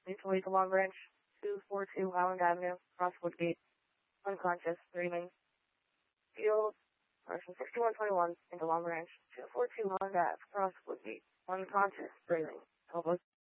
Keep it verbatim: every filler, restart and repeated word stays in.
Mutually to Long Branch, two forty-two Highland Avenue, Cross Woodgate, unconscious, breathing. Field, person sixty-one twenty-one into Long Branch, two forty-two Highland Ave, Cross Woodgate, unconscious, breathing. Elbows